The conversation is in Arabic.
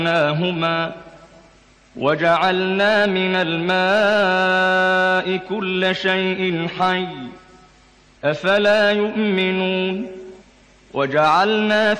وجعلنا من الماء كل شيء حي أفلا يؤمنون وجعلنا